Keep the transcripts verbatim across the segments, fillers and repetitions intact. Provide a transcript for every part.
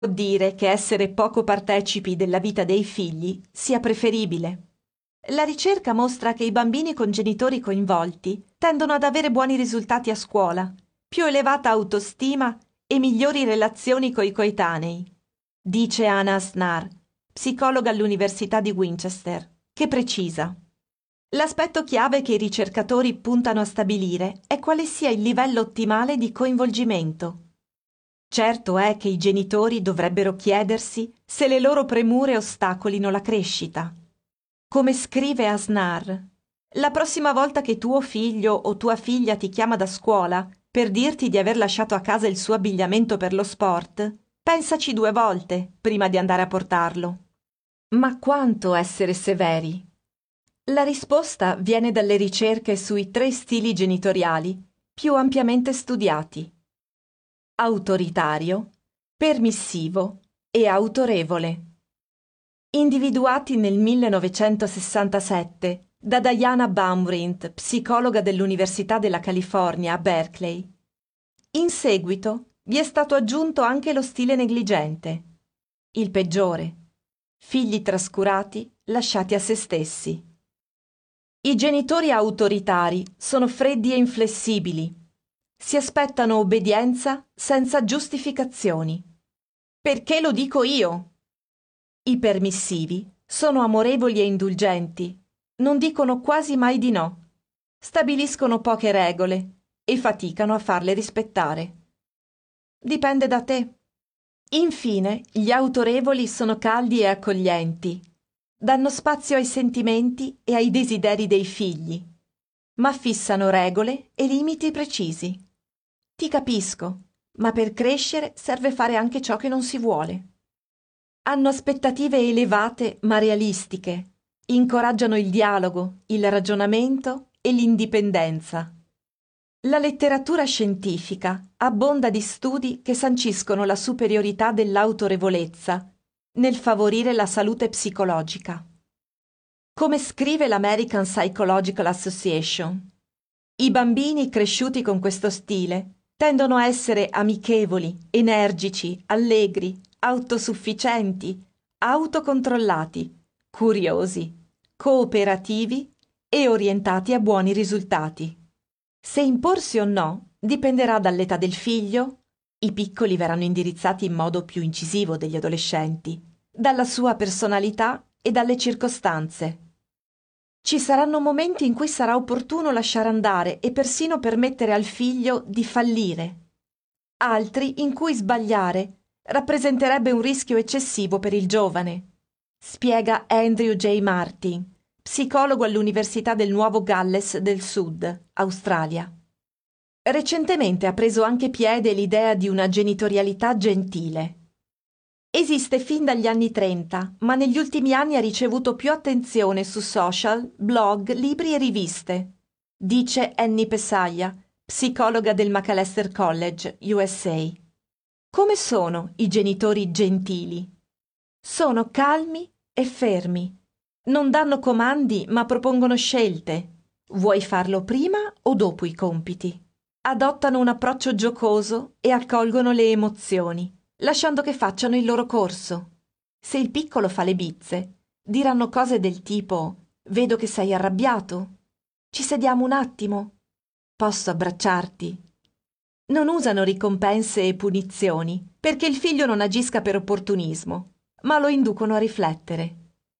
dire che essere poco partecipi della vita dei figli sia preferibile. La ricerca mostra che i bambini con genitori coinvolti tendono ad avere buoni risultati a scuola, più elevata autostima e migliori relazioni coi coetanei, dice Anna Asnar, psicologa all'Università di Winchester, che precisa: l'aspetto chiave che i ricercatori puntano a stabilire è quale sia il livello ottimale di coinvolgimento. Certo è che i genitori dovrebbero chiedersi se le loro premure ostacolino la crescita. Come scrive Asnar, la prossima volta che tuo figlio o tua figlia ti chiama da scuola per dirti di aver lasciato a casa il suo abbigliamento per lo sport, pensaci due volte prima di andare a portarlo. Ma quanto essere severi? La risposta viene dalle ricerche sui tre stili genitoriali più ampiamente studiati: autoritario, permissivo e autorevole. Individuati nel millenovecentosessantasette da Diana Baumrind, psicologa dell'Università della California a Berkeley. In seguito vi è stato aggiunto anche lo stile negligente, il peggiore: figli trascurati, lasciati a se stessi. I genitori autoritari sono freddi e inflessibili. Si aspettano obbedienza senza giustificazioni. Perché lo dico io? I permissivi sono amorevoli e indulgenti, non dicono quasi mai di no, stabiliscono poche regole e faticano a farle rispettare. Dipende da te. Infine, gli autorevoli sono caldi e accoglienti, danno spazio ai sentimenti e ai desideri dei figli, ma fissano regole e limiti precisi. Ti capisco, ma per crescere serve fare anche ciò che non si vuole. Hanno aspettative elevate ma realistiche, incoraggiano il dialogo, il ragionamento e l'indipendenza. La letteratura scientifica abbonda di studi che sanciscono la superiorità dell'autorevolezza nel favorire la salute psicologica. Come scrive l'American Psychological Association, i bambini cresciuti con questo stile tendono a essere amichevoli, energici, allegri, autosufficienti, autocontrollati, curiosi, cooperativi e orientati a buoni risultati. Se imporsi o no dipenderà dall'età del figlio, i piccoli verranno indirizzati in modo più incisivo degli adolescenti, dalla sua personalità e dalle circostanze. Ci saranno momenti in cui sarà opportuno lasciare andare e persino permettere al figlio di fallire, altri in cui sbagliare rappresenterebbe un rischio eccessivo per il giovane, spiega Andrew J. Martin, psicologo all'Università del Nuovo Galles del Sud, Australia. Recentemente ha preso anche piede l'idea di una genitorialità gentile. Esiste fin dagli anni trenta, ma negli ultimi anni ha ricevuto più attenzione su social, blog, libri e riviste, dice Annie Pesaia, psicologa del Macalester College, U S A. Come sono i genitori gentili? Sono calmi e fermi. Non danno comandi, ma propongono scelte. Vuoi farlo prima o dopo i compiti? Adottano un approccio giocoso e accolgono le emozioni, lasciando che facciano il loro corso. Se il piccolo fa le bizze, diranno cose del tipo: vedo che sei arrabbiato. Ci sediamo un attimo? Posso abbracciarti? Non usano ricompense e punizioni, perché il figlio non agisca per opportunismo, ma lo inducono a riflettere.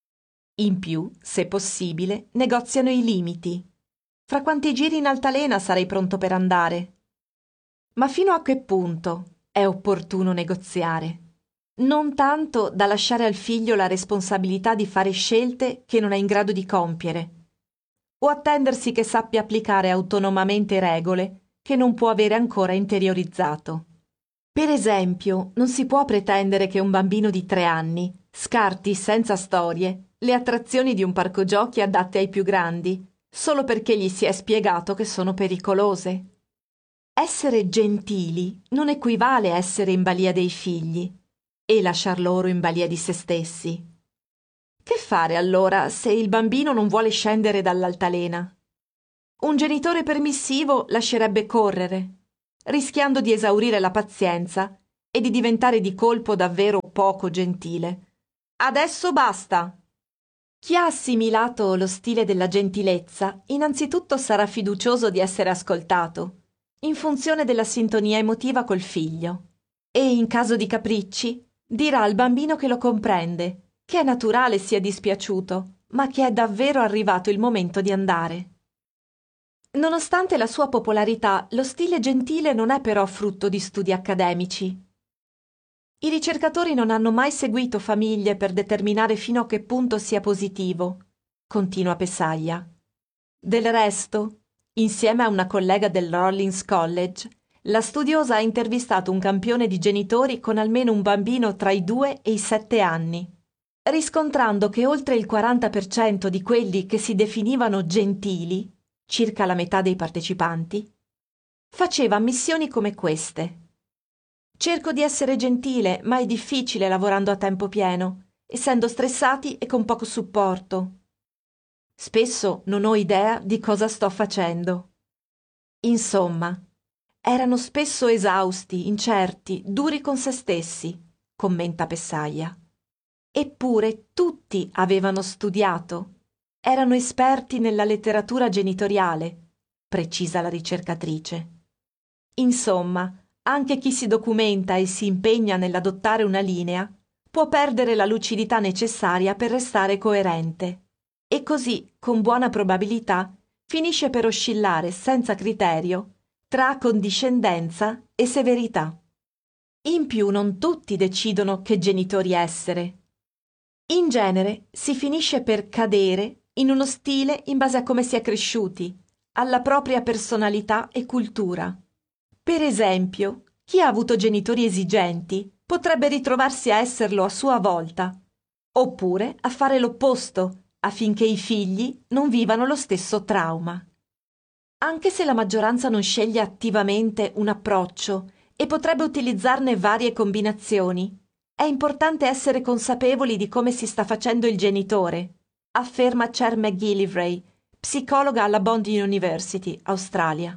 In più, se possibile, negoziano i limiti. Fra quanti giri in altalena sarei pronto per andare? Ma fino a che punto è opportuno negoziare? Non tanto da lasciare al figlio la responsabilità di fare scelte che non è in grado di compiere, o attendersi che sappia applicare autonomamente regole che non può avere ancora interiorizzato. Per esempio, non si può pretendere che un bambino di tre anni scarti senza storie le attrazioni di un parco giochi adatte ai più grandi, solo perché gli si è spiegato che sono pericolose. Essere gentili non equivale a essere in balia dei figli e lasciar loro in balia di se stessi. Che fare allora se il bambino non vuole scendere dall'altalena? Un genitore permissivo lascerebbe correre, rischiando di esaurire la pazienza e di diventare di colpo davvero poco gentile. Adesso basta! Chi ha assimilato lo stile della gentilezza, innanzitutto sarà fiducioso di essere ascoltato, in funzione della sintonia emotiva col figlio, e in caso di capricci dirà al bambino che lo comprende, che è naturale sia dispiaciuto, ma che è davvero arrivato il momento di andare. Nonostante la sua popolarità, lo stile gentile non è però frutto di studi accademici. I ricercatori non hanno mai seguito famiglie per determinare fino a che punto sia positivo, continua Pesaglia. Del resto, insieme a una collega del Rollins College, la studiosa ha intervistato un campione di genitori con almeno un bambino tra i due e i sette anni, riscontrando che oltre il quaranta per cento di quelli che si definivano gentili, circa la metà dei partecipanti, faceva ammissioni come queste. Cerco di essere gentile, ma è difficile lavorando a tempo pieno, essendo stressati e con poco supporto. Spesso non ho idea di cosa sto facendo. Insomma, erano spesso esausti, incerti, duri con se stessi, commenta Pesaglia. Eppure tutti avevano studiato, erano esperti nella letteratura genitoriale, precisa la ricercatrice. Insomma, anche chi si documenta e si impegna nell'adottare una linea può perdere la lucidità necessaria per restare coerente e così, con buona probabilità, finisce per oscillare senza criterio tra condiscendenza e severità. In più non tutti decidono che genitori essere. In genere si finisce per cadere in uno stile in base a come si è cresciuti, alla propria personalità e cultura. Per esempio, chi ha avuto genitori esigenti potrebbe ritrovarsi a esserlo a sua volta, oppure a fare l'opposto, affinché i figli non vivano lo stesso trauma. Anche se la maggioranza non sceglie attivamente un approccio e potrebbe utilizzarne varie combinazioni, è importante essere consapevoli di come si sta facendo il genitore, afferma Cher McGillivray, psicologa alla Bond University, Australia.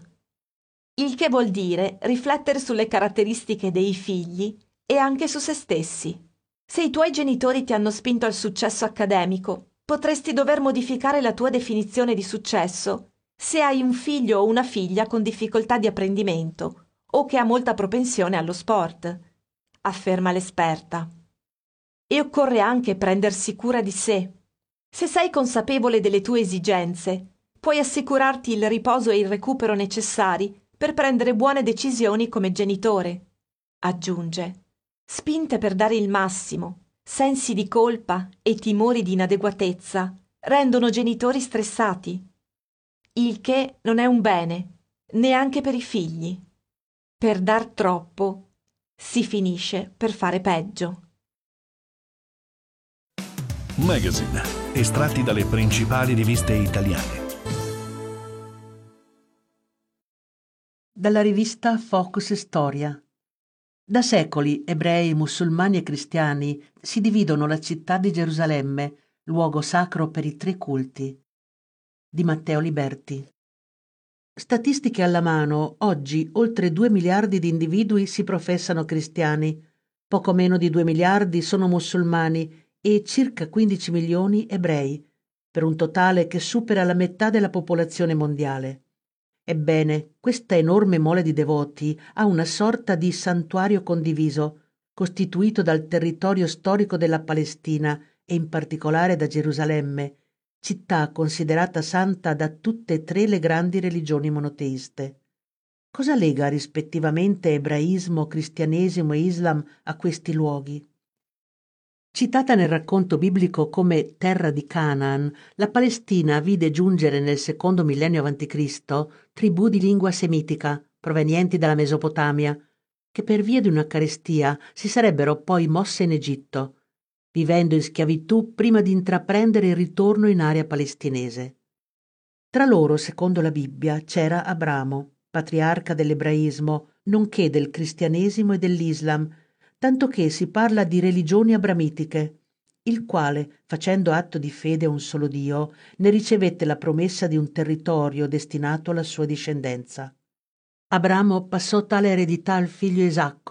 Il che vuol dire riflettere sulle caratteristiche dei figli e anche su se stessi. Se i tuoi genitori ti hanno spinto al successo accademico, potresti dover modificare la tua definizione di successo se hai un figlio o una figlia con difficoltà di apprendimento o che ha molta propensione allo sport, afferma l'esperta. E occorre anche prendersi cura di sé. Se sei consapevole delle tue esigenze, puoi assicurarti il riposo e il recupero necessari per prendere buone decisioni come genitore. Aggiunge, spinte per dare il massimo, sensi di colpa e timori di inadeguatezza rendono genitori stressati, il che non è un bene, neanche per i figli. Per dar troppo si finisce per fare peggio. Magazine, estratti dalle principali riviste italiane. Dalla rivista Focus Storia. Da secoli ebrei, musulmani e cristiani si dividono la città di Gerusalemme, luogo sacro per i tre culti. Di Matteo Liberti. Statistiche alla mano, oggi oltre due miliardi di individui si professano cristiani, poco meno di due miliardi sono musulmani e circa quindici milioni ebrei, per un totale che supera la metà della popolazione mondiale. Ebbene, questa enorme mole di devoti ha una sorta di santuario condiviso, costituito dal territorio storico della Palestina e in particolare da Gerusalemme, città considerata santa da tutte e tre le grandi religioni monoteiste. Cosa lega rispettivamente ebraismo, cristianesimo e Islam a questi luoghi? Citata nel racconto biblico come terra di Canaan, la Palestina vide giungere nel secondo millennio avanti Cristo tribù di lingua semitica provenienti dalla Mesopotamia, che per via di una carestia si sarebbero poi mosse in Egitto, vivendo in schiavitù prima di intraprendere il ritorno in area palestinese. Tra loro, secondo la Bibbia, c'era Abramo, patriarca dell'ebraismo, nonché del cristianesimo e dell'Islam, tanto che si parla di religioni abramitiche, il quale, facendo atto di fede a un solo Dio, ne ricevette la promessa di un territorio destinato alla sua discendenza. Abramo passò tale eredità al figlio Isacco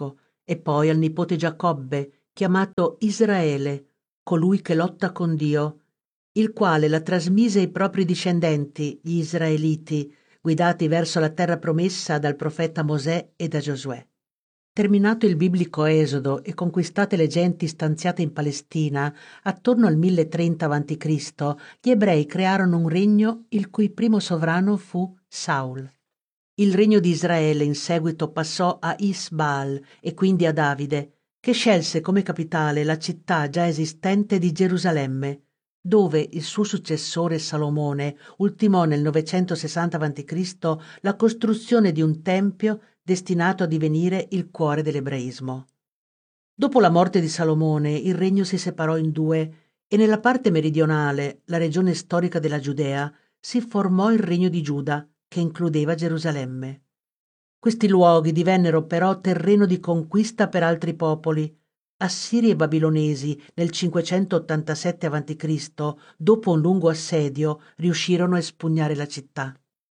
e poi al nipote Giacobbe, chiamato Israele, colui che lotta con Dio, il quale la trasmise ai propri discendenti, gli israeliti, guidati verso la terra promessa dal profeta Mosè e da Giosuè. Terminato il biblico Esodo e conquistate le genti stanziate in Palestina, attorno al milletrenta avanti Cristo, gli ebrei crearono un regno il cui primo sovrano fu Saul. Il regno di Israele in seguito passò a Isbaal e quindi a Davide, che scelse come capitale la città già esistente di Gerusalemme, dove il suo successore Salomone ultimò nel novecentosessanta avanti Cristo la costruzione di un tempio destinato a divenire il cuore dell'ebraismo. Dopo la morte di Salomone il regno si separò in due e nella parte meridionale, la regione storica della Giudea, si formò il regno di Giuda, che includeva Gerusalemme. Questi luoghi divennero però terreno di conquista per altri popoli. Assiri e babilonesi nel cinquecentottantasette avanti Cristo, dopo un lungo assedio, riuscirono a espugnare la città.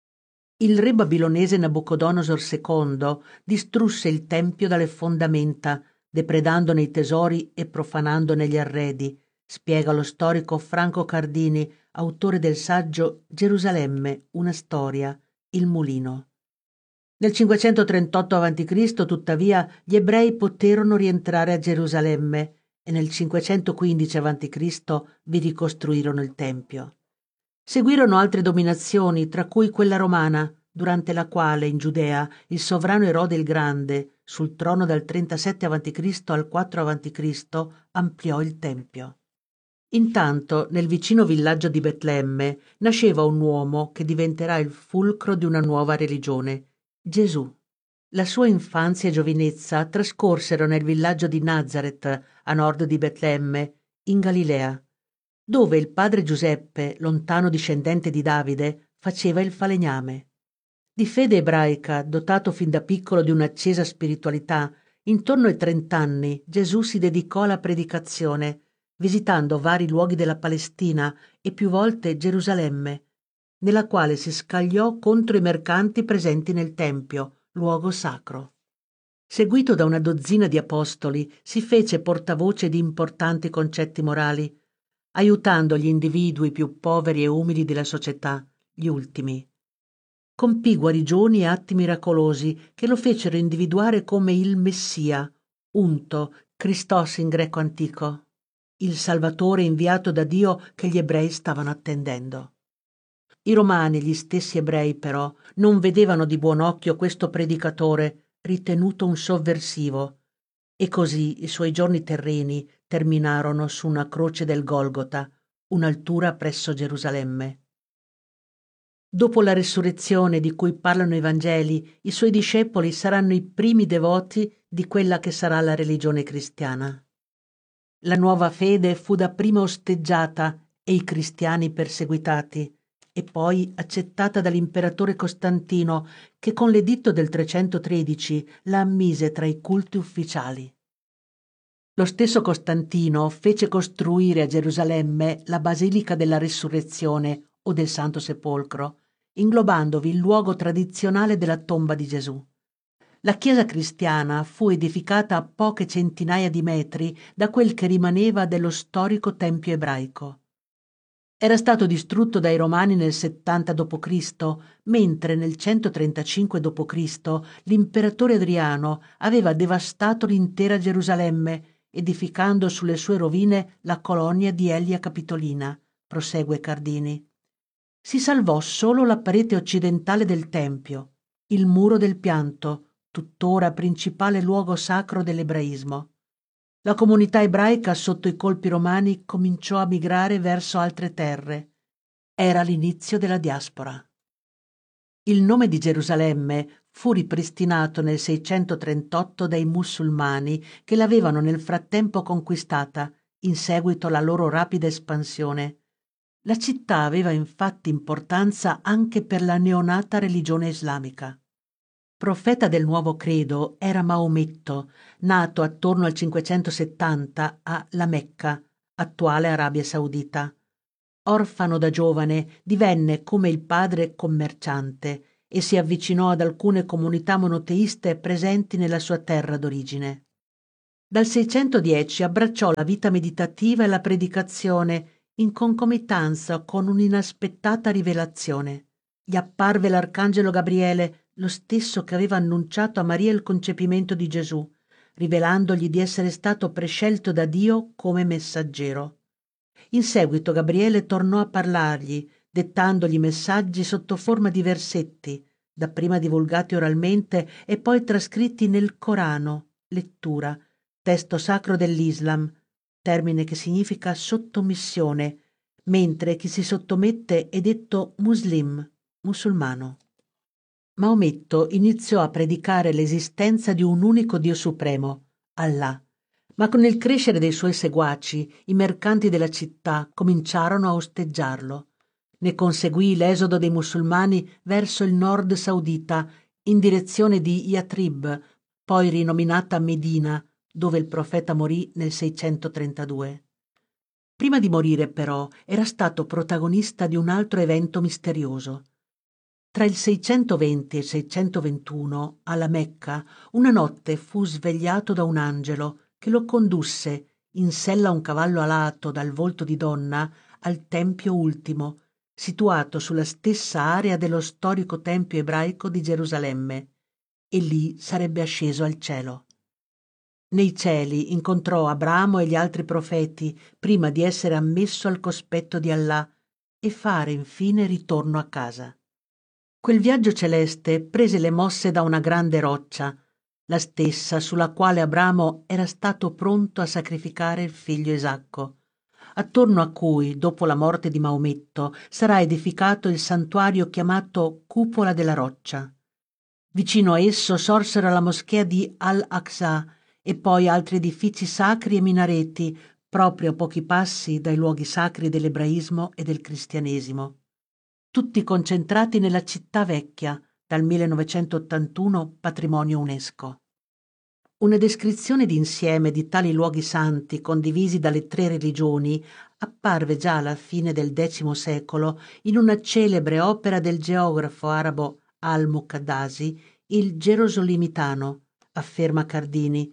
Il re babilonese Nabucodonosor secondo distrusse il tempio dalle fondamenta, depredandone i tesori e profanandone gli arredi, spiega lo storico Franco Cardini, autore del saggio Gerusalemme, una storia, Il mulino. Nel cinquecentotrentotto avanti Cristo tuttavia gli ebrei poterono rientrare a Gerusalemme e nel cinquecentoquindici avanti Cristo vi ricostruirono il tempio. Seguirono altre dominazioni, tra cui quella romana, durante la quale in Giudea il sovrano Erode il Grande, sul trono dal trentasette avanti Cristo al quattro avanti Cristo, ampliò il tempio. Intanto, nel vicino villaggio di Betlemme, nasceva un uomo che diventerà il fulcro di una nuova religione, Gesù. La sua infanzia e giovinezza trascorsero nel villaggio di Nazareth, a nord di Betlemme, in Galilea, dove il padre Giuseppe, lontano discendente di Davide, faceva il falegname. Di fede ebraica, dotato fin da piccolo di un'accesa spiritualità, intorno ai trent'anni Gesù si dedicò alla predicazione, visitando vari luoghi della Palestina e più volte Gerusalemme, nella quale si scagliò contro i mercanti presenti nel Tempio, luogo sacro. Seguito da una dozzina di apostoli, si fece portavoce di importanti concetti morali, aiutando gli individui più poveri e umili della società, gli ultimi. Compì guarigioni e atti miracolosi che lo fecero individuare come il Messia, unto, Christos in greco antico, il Salvatore inviato da Dio che gli ebrei stavano attendendo. I romani, gli stessi ebrei però, non vedevano di buon occhio questo predicatore ritenuto un sovversivo, e così i suoi giorni terreni terminarono su una croce del Golgota, un'altura presso Gerusalemme. Dopo la resurrezione di cui parlano i Vangeli, i suoi discepoli saranno i primi devoti di quella che sarà la religione cristiana. La nuova fede fu dapprima osteggiata e i cristiani perseguitati, e poi accettata dall'imperatore Costantino, che con l'editto del trecentotredici la ammise tra i culti ufficiali. Lo stesso Costantino fece costruire a Gerusalemme la Basilica della Resurrezione o del Santo Sepolcro, inglobandovi il luogo tradizionale della tomba di Gesù. La chiesa cristiana fu edificata a poche centinaia di metri da quel che rimaneva dello storico tempio ebraico. Era stato distrutto dai Romani nel settanta dopo Cristo, mentre nel centotrentacinque dopo Cristo l'imperatore Adriano aveva devastato l'intera Gerusalemme, edificando sulle sue rovine la colonia di Elia Capitolina, prosegue Cardini. Si salvò solo la parete occidentale del Tempio, il muro del pianto, tuttora principale luogo sacro dell'ebraismo. La comunità ebraica sotto i colpi romani cominciò a migrare verso altre terre. Era l'inizio della diaspora. Il nome di Gerusalemme fu ripristinato nel seicentotrentotto dai musulmani che l'avevano nel frattempo conquistata, in seguito alla loro rapida espansione. La città aveva infatti importanza anche per la neonata religione islamica. Profeta del nuovo credo era Maometto, nato attorno al cinquecentosettanta a La Mecca, attuale Arabia Saudita. Orfano da giovane, divenne come il padre commerciante e si avvicinò ad alcune comunità monoteiste presenti nella sua terra d'origine. Dal seicentodieci abbracciò la vita meditativa e la predicazione in concomitanza con un'inaspettata rivelazione. Gli apparve l'arcangelo Gabriele, lo stesso che aveva annunciato a Maria il concepimento di Gesù, rivelandogli di essere stato prescelto da Dio come messaggero. In seguito Gabriele tornò a parlargli, dettandogli messaggi sotto forma di versetti, dapprima divulgati oralmente e poi trascritti nel Corano, lettura, testo sacro dell'Islam, termine che significa sottomissione, mentre chi si sottomette è detto muslim, musulmano. Maometto iniziò a predicare l'esistenza di un unico Dio supremo, Allah, ma con il crescere dei suoi seguaci, i mercanti della città cominciarono a osteggiarlo. Ne conseguì l'esodo dei musulmani verso il nord saudita, in direzione di Yatrib, poi rinominata Medina, dove il profeta morì nel seicentotrentadue. Prima di morire, però, era stato protagonista di un altro evento misterioso. Tra il seicentoventi e il seicentoventuno, alla Mecca, una notte fu svegliato da un angelo che lo condusse, in sella a un cavallo alato dal volto di donna, al Tempio Ultimo, situato sulla stessa area dello storico Tempio ebraico di Gerusalemme, e lì sarebbe asceso al cielo. Nei cieli incontrò Abramo e gli altri profeti prima di essere ammesso al cospetto di Allah e fare infine ritorno a casa. Quel viaggio celeste prese le mosse da una grande roccia, la stessa sulla quale Abramo era stato pronto a sacrificare il figlio Isacco, attorno a cui, dopo la morte di Maometto, sarà edificato il santuario chiamato Cupola della Roccia. Vicino a esso sorsero la moschea di Al-Aqsa e poi altri edifici sacri e minareti, proprio a pochi passi dai luoghi sacri dell'ebraismo e del cristianesimo, tutti concentrati nella città vecchia, dal millenovecentottantuno patrimonio UNESCO. Una descrizione d'insieme di tali luoghi santi condivisi dalle tre religioni apparve già alla fine del X secolo in una celebre opera del geografo arabo al-Muqaddasi, il Gerosolimitano, afferma Cardini.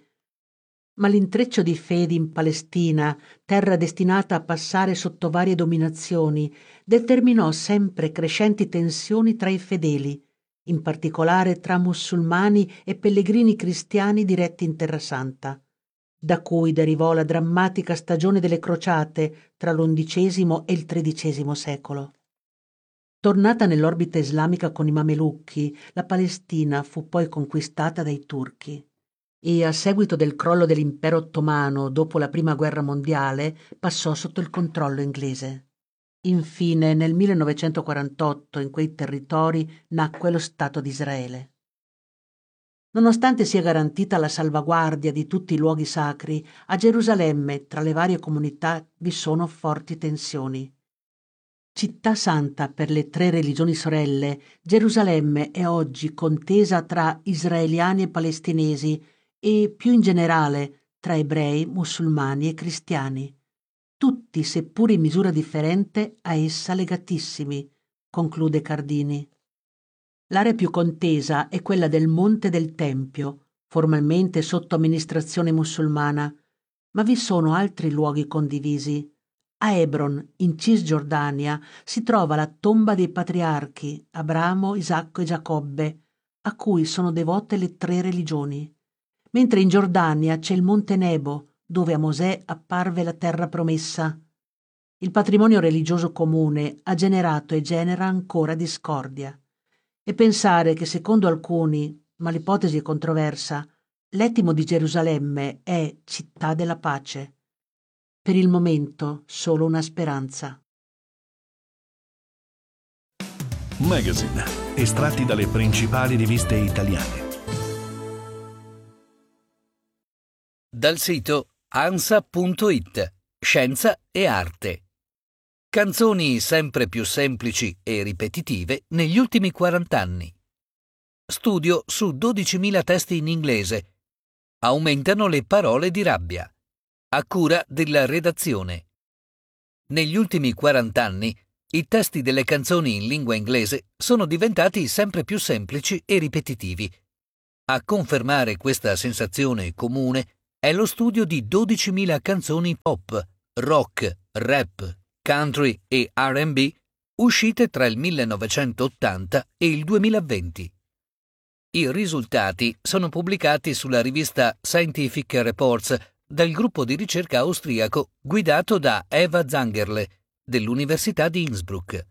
Ma l'intreccio di fedi in Palestina, terra destinata a passare sotto varie dominazioni, determinò sempre crescenti tensioni tra i fedeli, in particolare tra musulmani e pellegrini cristiani diretti in Terra Santa, da cui derivò la drammatica stagione delle crociate tra l'undicesimo e il tredicesimo secolo. Tornata nell'orbita islamica con i Mamelucchi, la Palestina fu poi conquistata dai turchi e, a seguito del crollo dell'impero ottomano dopo la Prima Guerra Mondiale, passò sotto il controllo inglese. Infine, nel millenovecentoquarantotto, in quei territori nacque lo Stato di Israele. Nonostante sia garantita la salvaguardia di tutti i luoghi sacri, a Gerusalemme, tra le varie comunità, vi sono forti tensioni. Città santa per le tre religioni sorelle, Gerusalemme è oggi contesa tra israeliani e palestinesi e, più in generale, tra ebrei, musulmani e cristiani. Tutti, seppur in misura differente, a essa legatissimi, conclude Cardini. L'area più contesa è quella del Monte del Tempio, formalmente sotto amministrazione musulmana, ma vi sono altri luoghi condivisi. A Hebron, in Cisgiordania, si trova la tomba dei patriarchi Abramo, Isacco e Giacobbe, a cui sono devote le tre religioni, mentre in Giordania c'è il Monte Nebo, dove a Mosè apparve la terra promessa. Il patrimonio religioso comune ha generato e genera ancora discordia. E pensare che, secondo alcuni, ma l'ipotesi è controversa, l'etimo di Gerusalemme è città della pace. Per il momento solo una speranza. Magazine, estratti dalle principali riviste italiane. Dal sito ansa punto it, Scienza e Arte. Canzoni sempre più semplici e ripetitive negli ultimi quarant'anni. Studio su dodicimila testi in inglese. Aumentano le parole di rabbia. A cura della redazione. Negli ultimi quarant'anni i testi delle canzoni in lingua inglese sono diventati sempre più semplici e ripetitivi. A confermare questa sensazione comune è lo studio di dodicimila canzoni pop, rock, rap, country e R and B uscite tra il millenovecentottanta e il duemilaventi. I risultati sono pubblicati sulla rivista Scientific Reports dal gruppo di ricerca austriaco guidato da Eva Zangerle dell'Università di Innsbruck.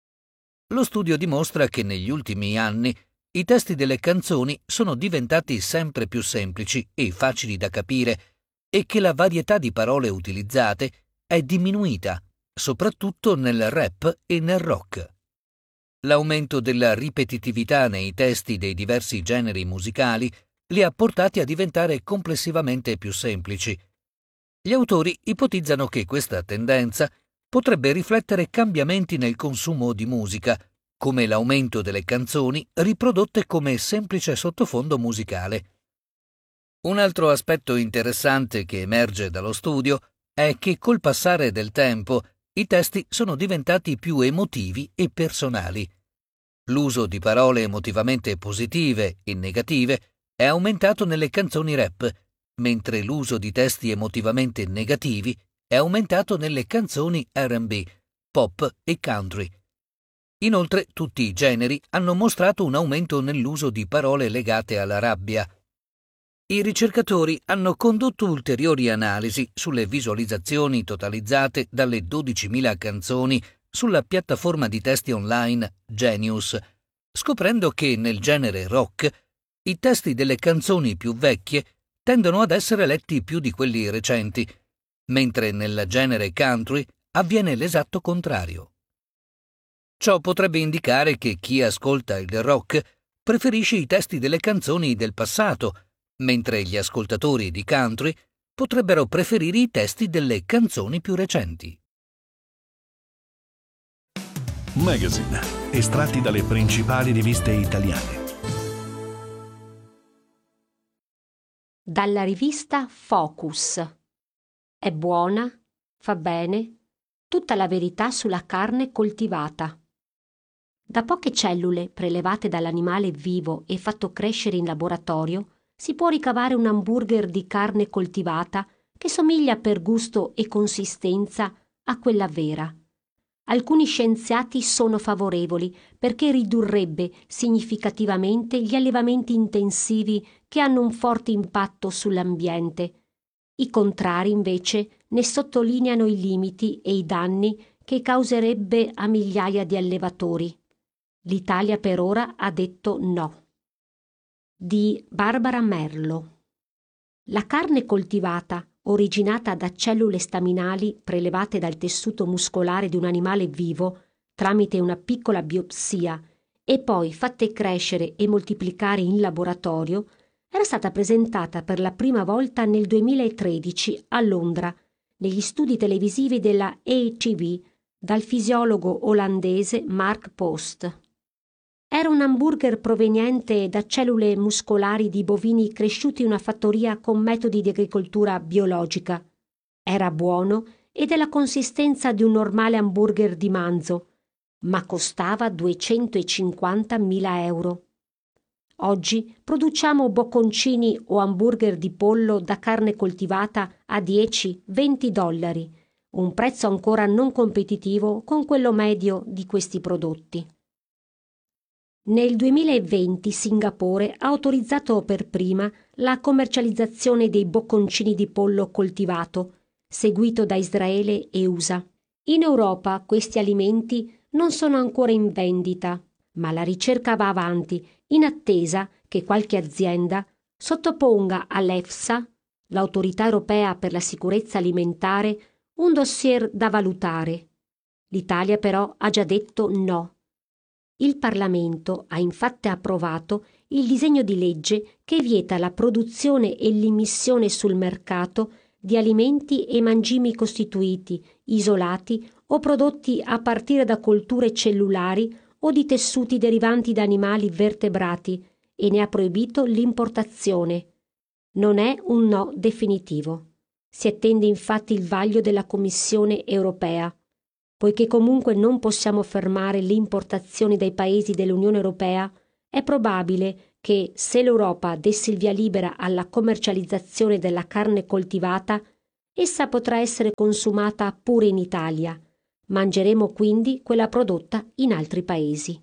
Lo studio dimostra che negli ultimi anni i testi delle canzoni sono diventati sempre più semplici e facili da capire e che la varietà di parole utilizzate è diminuita, soprattutto nel rap e nel rock. L'aumento della ripetitività nei testi dei diversi generi musicali li ha portati a diventare complessivamente più semplici. Gli autori ipotizzano che questa tendenza potrebbe riflettere cambiamenti nel consumo di musica, come l'aumento delle canzoni riprodotte come semplice sottofondo musicale. Un altro aspetto interessante che emerge dallo studio è che col passare del tempo i testi sono diventati più emotivi e personali. L'uso di parole emotivamente positive e negative è aumentato nelle canzoni rap, mentre l'uso di testi emotivamente negativi è aumentato nelle canzoni R and B, pop e country. Inoltre, tutti i generi hanno mostrato un aumento nell'uso di parole legate alla rabbia. I ricercatori hanno condotto ulteriori analisi sulle visualizzazioni totalizzate dalle dodicimila canzoni sulla piattaforma di testi online Genius, scoprendo che nel genere rock i testi delle canzoni più vecchie tendono ad essere letti più di quelli recenti, mentre nel genere country avviene l'esatto contrario. Ciò potrebbe indicare che chi ascolta il rock preferisce i testi delle canzoni del passato, mentre gli ascoltatori di country potrebbero preferire i testi delle canzoni più recenti. Magazine, estratti dalle principali riviste italiane. Dalla rivista Focus. È buona, fa bene, tutta la verità sulla carne coltivata. Da poche cellule prelevate dall'animale vivo e fatto crescere in laboratorio si può ricavare un hamburger di carne coltivata che somiglia per gusto e consistenza a quella vera. Alcuni scienziati sono favorevoli perché ridurrebbe significativamente gli allevamenti intensivi che hanno un forte impatto sull'ambiente. I contrari, invece, ne sottolineano i limiti e i danni che causerebbe a migliaia di allevatori. L'Italia per ora ha detto no. Di Barbara Merlo. La carne coltivata, originata da cellule staminali prelevate dal tessuto muscolare di un animale vivo tramite una piccola biopsia e poi fatte crescere e moltiplicare in laboratorio, era stata presentata per la prima volta nel duemilatredici a Londra, negli studi televisivi della A T V, dal fisiologo olandese Mark Post. Era un hamburger proveniente da cellule muscolari di bovini cresciuti in una fattoria con metodi di agricoltura biologica. Era buono e della consistenza di un normale hamburger di manzo, ma costava duecentocinquantamila euro. Oggi produciamo bocconcini o hamburger di pollo da carne coltivata a dieci venti dollari, un prezzo ancora non competitivo con quello medio di questi prodotti. Nel duemilaventi Singapore ha autorizzato per prima la commercializzazione dei bocconcini di pollo coltivato, seguito da Israele e U S A. In Europa questi alimenti non sono ancora in vendita, ma la ricerca va avanti in attesa che qualche azienda sottoponga all'EFSA, l'Autorità Europea per la Sicurezza Alimentare, un dossier da valutare. L'Italia però ha già detto no. Il Parlamento ha infatti approvato il disegno di legge che vieta la produzione e l'immissione sul mercato di alimenti e mangimi costituiti, isolati o prodotti a partire da colture cellulari o di tessuti derivanti da animali vertebrati e ne ha proibito l'importazione. Non è un no definitivo. Si attende infatti il vaglio della Commissione europea. Poiché comunque non possiamo fermare le importazioni dai paesi dell'Unione Europea, è probabile che se l'Europa desse il via libera alla commercializzazione della carne coltivata, essa potrà essere consumata pure in Italia. Mangeremo quindi quella prodotta in altri paesi.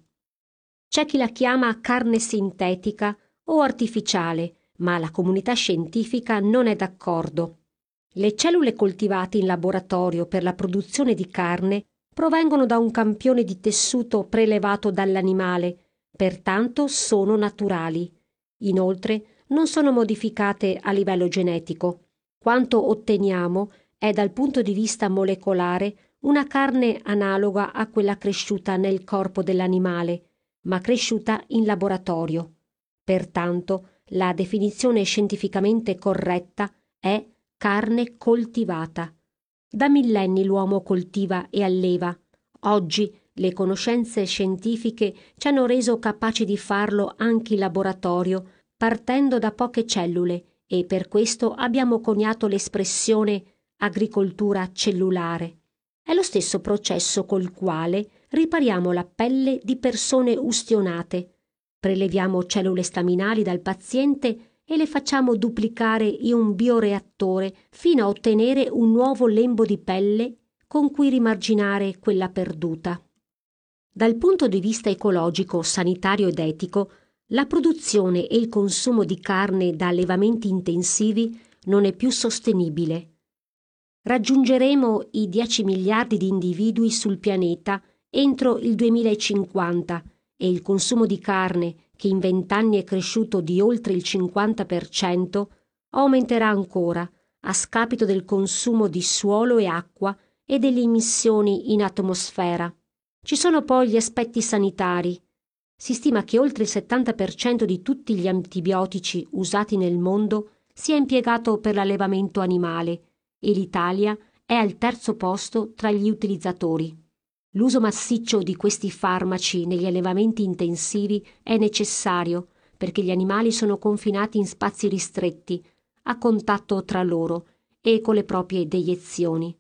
C'è chi la chiama carne sintetica o artificiale, ma la comunità scientifica non è d'accordo. Le cellule coltivate in laboratorio per la produzione di carne provengono da un campione di tessuto prelevato dall'animale, pertanto sono naturali. Inoltre non sono modificate a livello genetico. Quanto otteniamo è dal punto di vista molecolare una carne analoga a quella cresciuta nel corpo dell'animale, ma cresciuta in laboratorio. Pertanto la definizione scientificamente corretta è carne coltivata. Da millenni l'uomo coltiva e alleva. Oggi le conoscenze scientifiche ci hanno reso capaci di farlo anche in laboratorio, partendo da poche cellule, e per questo abbiamo coniato l'espressione agricoltura cellulare. È lo stesso processo col quale ripariamo la pelle di persone ustionate. Preleviamo cellule staminali dal paziente e le facciamo duplicare in un bioreattore fino a ottenere un nuovo lembo di pelle con cui rimarginare quella perduta. Dal punto di vista ecologico, sanitario ed etico, la produzione e il consumo di carne da allevamenti intensivi non è più sostenibile. Raggiungeremo i dieci miliardi di individui sul pianeta entro il duemilacinquanta e il consumo di carne, che in vent'anni è cresciuto di oltre il cinquanta per cento, aumenterà ancora a scapito del consumo di suolo e acqua e delle emissioni in atmosfera. Ci sono poi gli aspetti sanitari. Si stima che oltre il settanta per cento di tutti gli antibiotici usati nel mondo sia impiegato per l'allevamento animale e l'Italia è al terzo posto tra gli utilizzatori. L'uso massiccio di questi farmaci negli allevamenti intensivi è necessario perché gli animali sono confinati in spazi ristretti, a contatto tra loro e con le proprie deiezioni.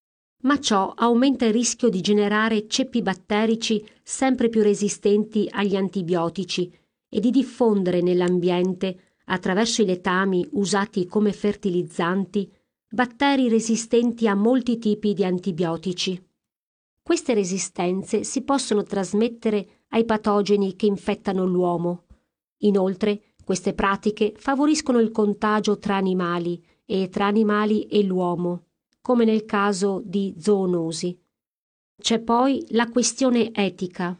Ma ciò aumenta il rischio di generare ceppi batterici sempre più resistenti agli antibiotici e di diffondere nell'ambiente, attraverso i letami usati come fertilizzanti, batteri resistenti a molti tipi di antibiotici. Queste resistenze si possono trasmettere ai patogeni che infettano l'uomo. Inoltre, queste pratiche favoriscono il contagio tra animali e tra animali e l'uomo, come nel caso di zoonosi. C'è poi la questione etica.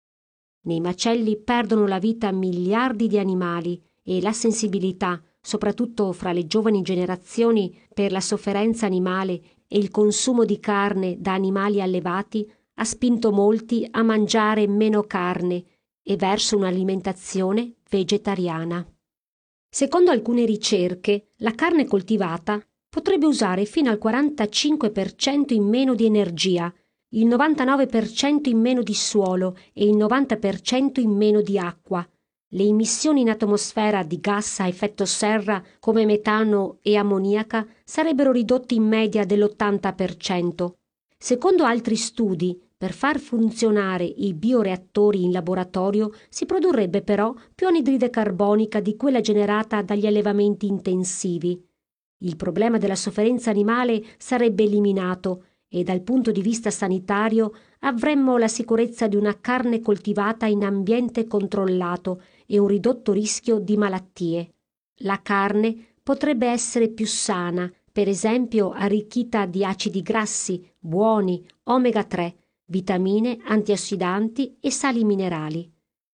Nei macelli perdono la vita miliardi di animali e la sensibilità, soprattutto fra le giovani generazioni, per la sofferenza animale e il consumo di carne da animali allevati ha spinto molti a mangiare meno carne e verso un'alimentazione vegetariana. Secondo alcune ricerche, la carne coltivata potrebbe usare fino al quarantacinque per cento in meno di energia, il novantanove per cento in meno di suolo e il novanta per cento in meno di acqua. Le emissioni in atmosfera di gas a effetto serra come metano e ammoniaca sarebbero ridotte in media dell'ottanta per cento. Secondo altri studi, per far funzionare i bioreattori in laboratorio si produrrebbe però più anidride carbonica di quella generata dagli allevamenti intensivi. Il problema della sofferenza animale sarebbe eliminato e dal punto di vista sanitario avremmo la sicurezza di una carne coltivata in ambiente controllato e un ridotto rischio di malattie. La carne potrebbe essere più sana, per esempio arricchita di acidi grassi, buoni, omega tre, vitamine, antiossidanti e sali minerali.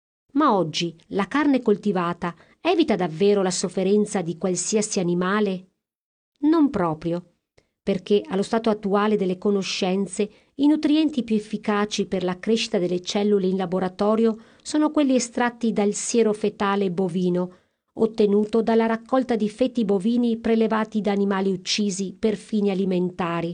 Ma oggi la carne coltivata evita davvero la sofferenza di qualsiasi animale? Non proprio, perché allo stato attuale delle conoscenze i nutrienti più efficaci per la crescita delle cellule in laboratorio sono quelli estratti dal siero fetale bovino, ottenuto dalla raccolta di feti bovini prelevati da animali uccisi per fini alimentari.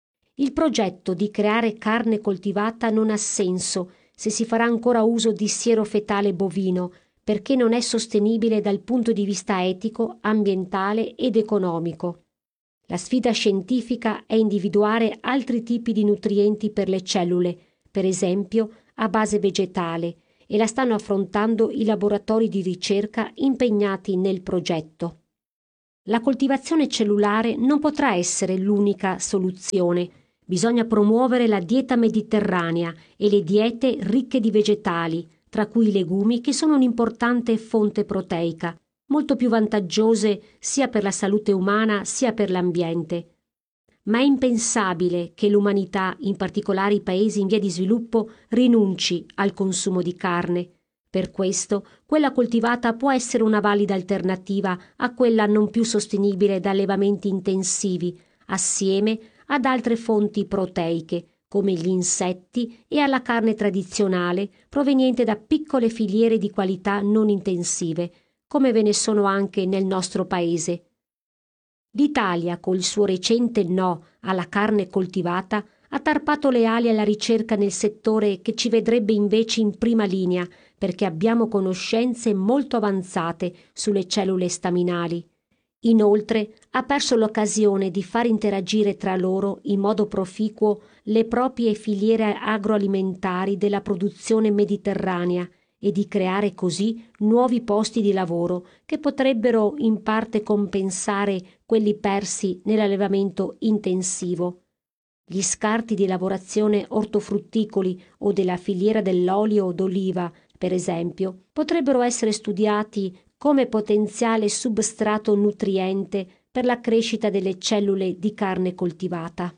Il progetto di creare carne coltivata non ha senso se si farà ancora uso di siero fetale bovino, perché non è sostenibile dal punto di vista etico, ambientale ed economico. La sfida scientifica è individuare altri tipi di nutrienti per le cellule, per esempio a base vegetale, e la stanno affrontando i laboratori di ricerca impegnati nel progetto. La coltivazione cellulare non potrà essere l'unica soluzione. Bisogna promuovere la dieta mediterranea e le diete ricche di vegetali, tra cui i legumi, che sono un'importante fonte proteica, molto più vantaggiose sia per la salute umana sia per l'ambiente. Ma è impensabile che l'umanità, in particolare i paesi in via di sviluppo, rinunci al consumo di carne. Per questo, quella coltivata può essere una valida alternativa a quella non più sostenibile da allevamenti intensivi, assieme ad altre fonti proteiche, come gli insetti, e alla carne tradizionale proveniente da piccole filiere di qualità non intensive, come ve ne sono anche nel nostro paese. L'Italia, col suo recente no alla carne coltivata, ha tarpato le ali alla ricerca nel settore che ci vedrebbe invece in prima linea, perché abbiamo conoscenze molto avanzate sulle cellule staminali. Inoltre ha perso l'occasione di far interagire tra loro in modo proficuo le proprie filiere agroalimentari della produzione mediterranea e di creare così nuovi posti di lavoro che potrebbero in parte compensare quelli persi nell'allevamento intensivo. Gli scarti di lavorazione ortofrutticoli o della filiera dell'olio d'oliva, per esempio, potrebbero essere studiati come potenziale substrato nutriente per la crescita delle cellule di carne coltivata.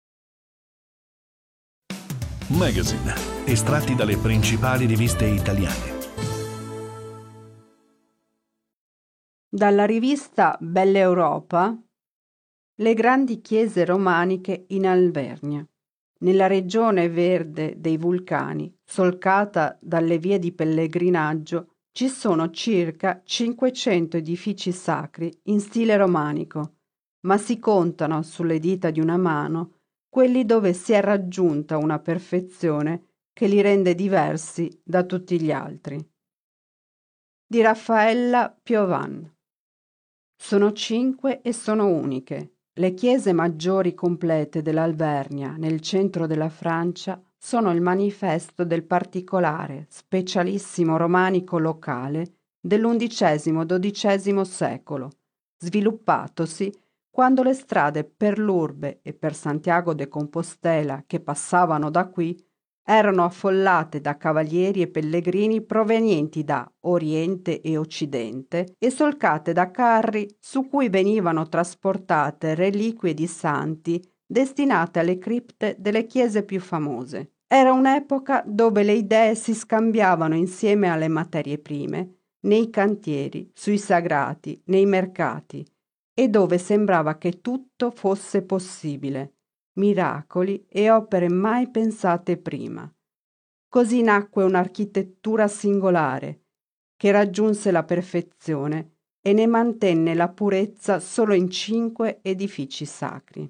Magazine, estratti dalle principali riviste italiane. Dalla rivista Bella Europa, le grandi chiese romaniche in Alvernia, nella regione verde dei vulcani, solcata dalle vie di pellegrinaggio, ci sono circa cinquecento edifici sacri in stile romanico, ma si contano sulle dita di una mano quelli dove si è raggiunta una perfezione che li rende diversi da tutti gli altri. Di Raffaella Piovan. Sono cinque e sono uniche. Le chiese maggiori complete dell'Alvernia, nel centro della Francia, sono il manifesto del particolare, specialissimo romanico locale dell'undicesimo dodicesimo secolo, sviluppatosi quando le strade per l'Urbe e per Santiago de Compostela che passavano da qui erano affollate da cavalieri e pellegrini provenienti da Oriente e Occidente e solcate da carri su cui venivano trasportate reliquie di santi destinate alle cripte delle chiese più famose. Era un'epoca dove le idee si scambiavano insieme alle materie prime, nei cantieri, sui sagrati, nei mercati, e dove sembrava che tutto fosse possibile, miracoli e opere mai pensate prima. Così nacque un'architettura singolare, che raggiunse la perfezione e ne mantenne la purezza solo in cinque edifici sacri.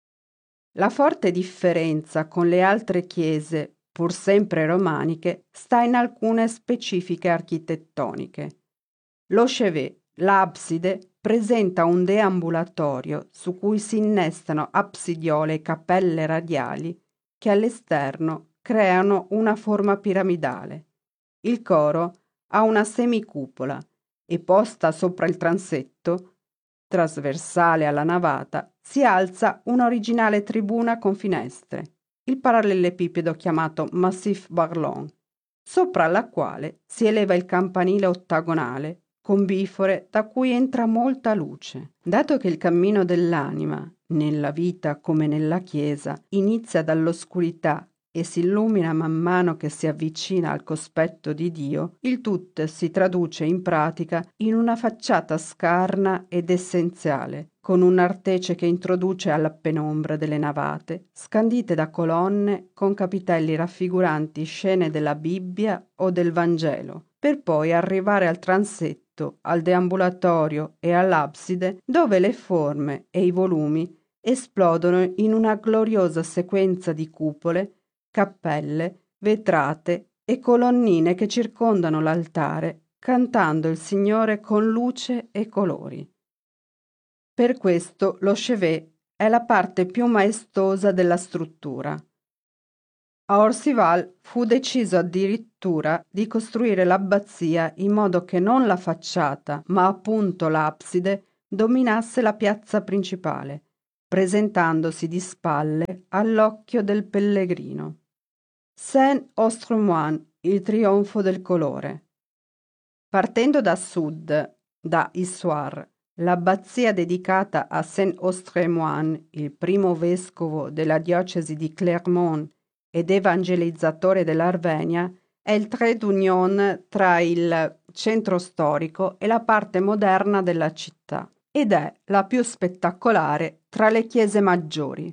La forte differenza con le altre chiese, pur sempre romaniche, sta in alcune specifiche architettoniche. Lo chevet, l'abside, presenta un deambulatorio su cui si innestano absidiole e cappelle radiali che all'esterno creano una forma piramidale. Il coro ha una semicupola e posta sopra il transetto, trasversale alla navata, si alza un'originale tribuna con finestre, il parallelepipedo chiamato Massif Barlon, sopra la quale si eleva il campanile ottagonale con bifore da cui entra molta luce. Dato che il cammino dell'anima, nella vita come nella Chiesa, inizia dall'oscurità e si illumina man mano che si avvicina al cospetto di Dio, il tutto si traduce in pratica in una facciata scarna ed essenziale, con un'artece che introduce alla penombra delle navate, scandite da colonne con capitelli raffiguranti scene della Bibbia o del Vangelo, per poi arrivare al transetto, al deambulatorio e all'abside, dove le forme e i volumi esplodono in una gloriosa sequenza di cupole, cappelle, vetrate e colonnine che circondano l'altare, cantando il Signore con luce e colori. Per questo lo chevet è la parte più maestosa della struttura. A Orcival fu deciso addirittura di costruire l'abbazia in modo che non la facciata, ma appunto l'abside, dominasse la piazza principale, presentandosi di spalle all'occhio del pellegrino. Saint-Ostremont, il trionfo del colore. Partendo da sud, da Issoire, l'abbazia dedicata a Saint-Ostremont, il primo vescovo della diocesi di Clermont ed evangelizzatore dell'Arvenia, è il trait d'union tra il centro storico e la parte moderna della città, ed è la più spettacolare tra le chiese maggiori.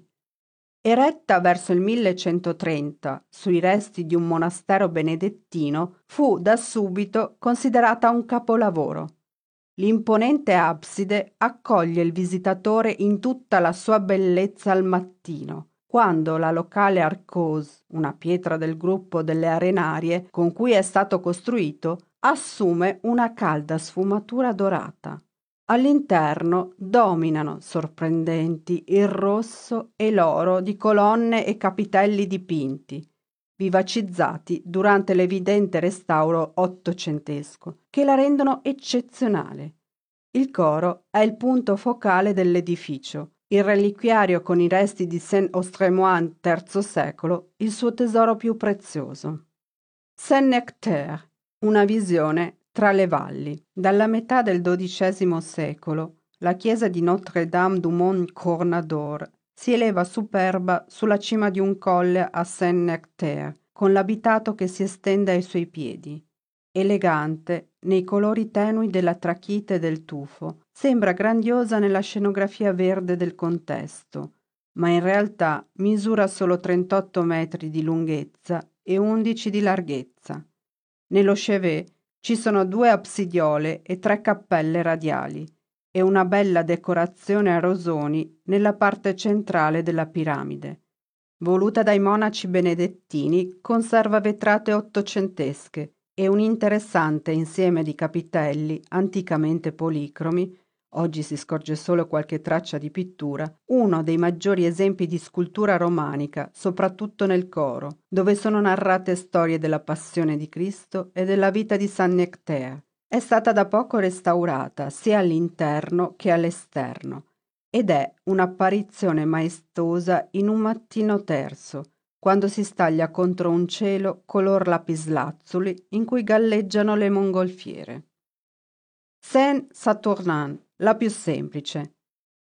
Eretta verso il millecentotrenta sui resti di un monastero benedettino, fu da subito considerata un capolavoro. L'imponente abside accoglie il visitatore in tutta la sua bellezza al mattino, quando la locale arcose, una pietra del gruppo delle arenarie con cui è stato costruito, assume una calda sfumatura dorata. All'interno dominano sorprendenti il rosso e l'oro di colonne e capitelli dipinti, vivacizzati durante l'evidente restauro ottocentesco, che la rendono eccezionale. Il coro è il punto focale dell'edificio, il reliquiario con i resti di Saint-Ostremont terzo secolo, il suo tesoro più prezioso. Saint-Nectaire, una visione tra le valli. Dalla metà del dodicesimo secolo, la chiesa di Notre-Dame du Mont Cornador si eleva superba sulla cima di un colle a Saint-Nectaire, con l'abitato che si estende ai suoi piedi. Elegante, nei colori tenui della trachite e del tufo, sembra grandiosa nella scenografia verde del contesto, ma in realtà misura solo trentotto metri di lunghezza e undici di larghezza. Nello chevet ci sono due absidiole e tre cappelle radiali e una bella decorazione a rosoni nella parte centrale della piramide. Voluta dai monaci benedettini, conserva vetrate ottocentesche e un interessante insieme di capitelli anticamente policromi, oggi si scorge solo qualche traccia di pittura, uno dei maggiori esempi di scultura romanica, soprattutto nel coro, dove sono narrate storie della passione di Cristo e della vita di Saint Nectaire. È stata da poco restaurata sia all'interno che all'esterno ed è un'apparizione maestosa in un mattino terzo, quando si staglia contro un cielo color lapislazzuli in cui galleggiano le mongolfiere. Saint-Saturnin, la più semplice.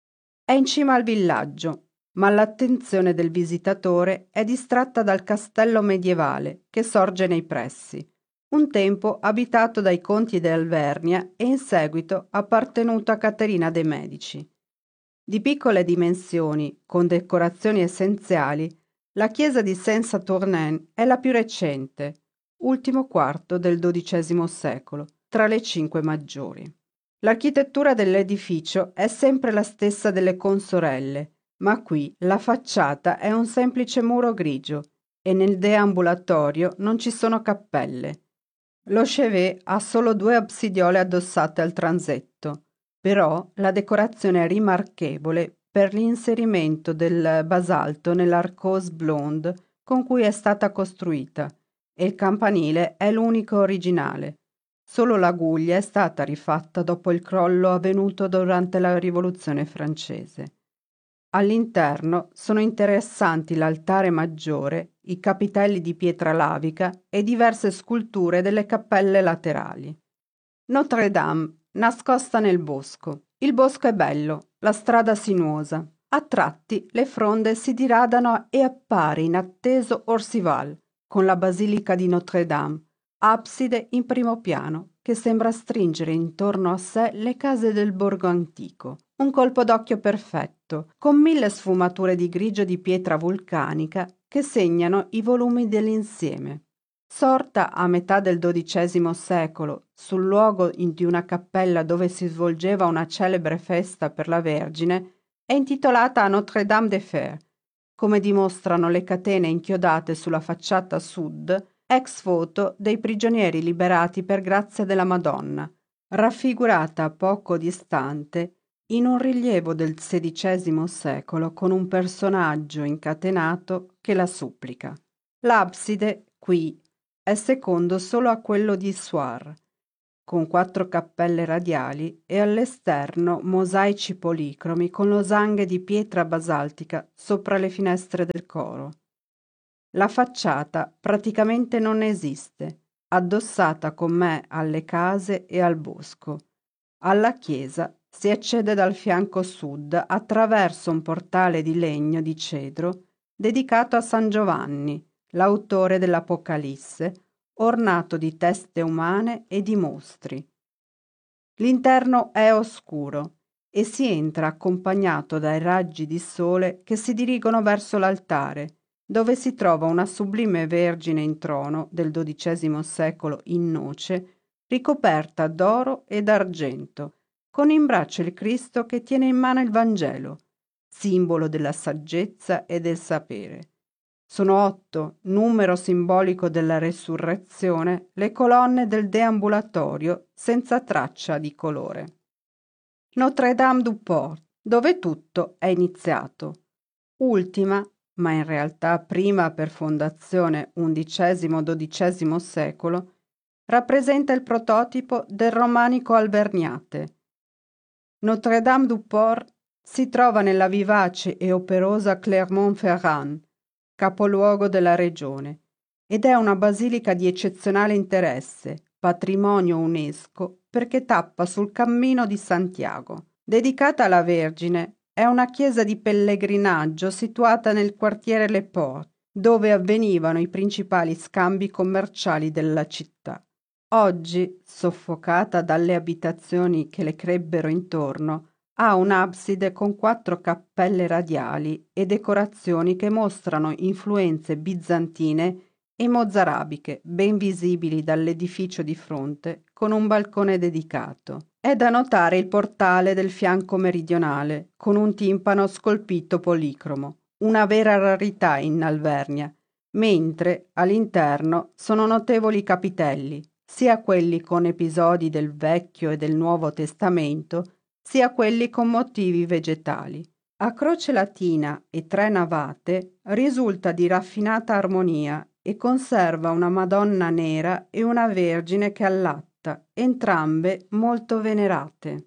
È in cima al villaggio, ma l'attenzione del visitatore è distratta dal castello medievale che sorge nei pressi, un tempo abitato dai conti d'Alvernia e in seguito appartenuto a Caterina de' Medici. Di piccole dimensioni, con decorazioni essenziali, la chiesa di Saint-Saturnin è la più recente, ultimo quarto del dodicesimo secolo, tra le cinque maggiori. L'architettura dell'edificio è sempre la stessa delle consorelle, ma qui la facciata è un semplice muro grigio e nel deambulatorio non ci sono cappelle. Lo chevet ha solo due absidiole addossate al transetto, però la decorazione è rimarchevole per l'inserimento del basalto nell'arcose blonde con cui è stata costruita, e il campanile è l'unico originale. Solo la guglia è stata rifatta dopo il crollo avvenuto durante la Rivoluzione francese. All'interno sono interessanti l'altare maggiore, i capitelli di pietra lavica e diverse sculture delle cappelle laterali. Notre-Dame, nascosta nel bosco. Il bosco è bello, la strada sinuosa. A tratti le fronde si diradano e appare inatteso Orcival, con la basilica di Notre-Dame, abside in primo piano, che sembra stringere intorno a sé le case del borgo antico. Un colpo d'occhio perfetto, con mille sfumature di grigio di pietra vulcanica che segnano i volumi dell'insieme. Sorta a metà del dodicesimo secolo, sul luogo di una cappella dove si svolgeva una celebre festa per la Vergine, è intitolata a Notre-Dame des Fers, come dimostrano le catene inchiodate sulla facciata sud, ex voto dei prigionieri liberati per grazia della Madonna, raffigurata poco distante in un rilievo del sedicesimo secolo con un personaggio incatenato che la supplica. L'abside, qui, è secondo solo a quello di Soir, con quattro cappelle radiali e all'esterno mosaici policromi con losanghe di pietra basaltica sopra le finestre del coro. La facciata praticamente non esiste, addossata com'è alle case e al bosco. Alla chiesa si accede dal fianco sud attraverso un portale di legno di cedro dedicato a San Giovanni, l'autore dell'Apocalisse, ornato di teste umane e di mostri. L'interno è oscuro e si entra accompagnato dai raggi di sole che si dirigono verso l'altare, dove si trova una sublime Vergine in trono del dodicesimo secolo in noce, ricoperta d'oro e d'argento, con in braccio il Cristo che tiene in mano il Vangelo, simbolo della saggezza e del sapere. Sono otto, numero simbolico della resurrezione, le colonne del deambulatorio senza traccia di colore. Notre-Dame du Port, dove tutto è iniziato. Ultima, ma in realtà prima per fondazione undicesimo-dodicesimo secolo, rappresenta il prototipo del romanico alberniate. Notre-Dame du Port si trova nella vivace e operosa Clermont-Ferrand, capoluogo della regione, ed è una basilica di eccezionale interesse, patrimonio UNESCO, perché tappa sul Cammino di Santiago. Dedicata alla Vergine, è una chiesa di pellegrinaggio situata nel quartiere Le Port, dove avvenivano i principali scambi commerciali della città. Oggi, soffocata dalle abitazioni che le crebbero intorno, ha un'abside con quattro cappelle radiali e decorazioni che mostrano influenze bizantine e mozzarabiche ben visibili dall'edificio di fronte con un balcone dedicato. È da notare il portale del fianco meridionale con un timpano scolpito policromo, una vera rarità in Alvernia, mentre all'interno sono notevoli capitelli, sia quelli con episodi del Vecchio e del Nuovo Testamento, sia quelli con motivi vegetali. A croce latina e tre navate risulta di raffinata armonia e conserva una Madonna nera e una Vergine che allatta, entrambe molto venerate.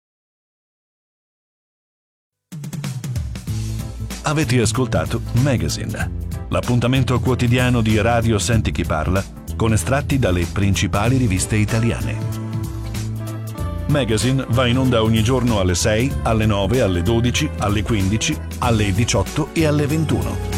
Avete ascoltato Magazine, l'appuntamento quotidiano di Radio Senti Chi Parla con estratti dalle principali riviste italiane. Magazine va in onda ogni giorno alle sei, alle nove, alle dodici, alle quindici, alle diciotto e alle ventuno.